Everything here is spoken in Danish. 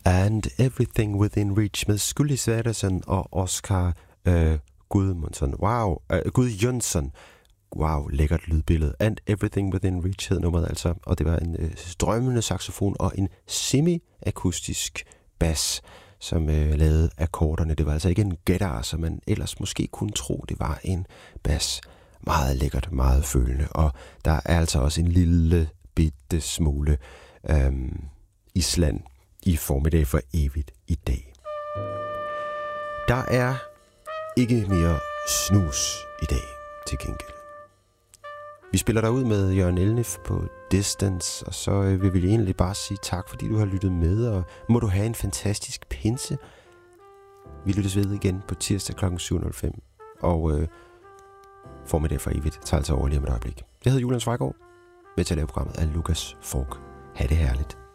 And Everything Within Reach med Skulli Sverresson og Oscar Gudmundsson. Wow, Gudjonsson. Wow, lækkert lydbillede. And Everything Within Reach hed nummeret altså, og det var en strømmende saxofon og en semi-akustisk bas, som lavede akkorderne. Det var altså ikke en guitar, som man ellers måske kunne tro, det var en bas. Meget lækkert, meget følende, og der er altså også en lille bitte smule Island i Formiddag for evigt i dag. Der er ikke mere snus i dag til gengæld. Vi spiller dig ud med Jørgen Elnef på Distance, og så vil vi egentlig bare sige tak, fordi du har lyttet med, og må du have en fantastisk pinse. Vi lyttes ved igen på tirsdag kl. 7.05, og Formiddag for evigt tager altså over lige om et øjeblik. Jeg hedder Julian Svejgaard, med til at lave programmet af Lukas Fork. Ha' det herligt.